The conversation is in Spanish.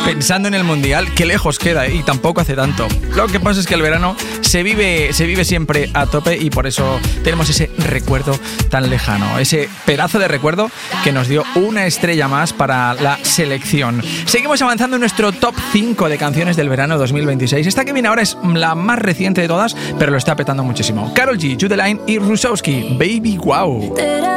pensando en el Mundial, qué lejos queda, y tampoco hace tanto. Lo que pasa es que el verano se vive siempre a tope y por eso tenemos ese recuerdo tan lejano, ese pedazo de recuerdo que nos dio una estrella más para la selección. Seguimos avanzando en nuestro top 5 de canciones del verano 2026. Esta que viene ahora es la más reciente de todas, pero lo está petando muchísimo. Karol G, Jude Line y Rusowski, Baby Wow.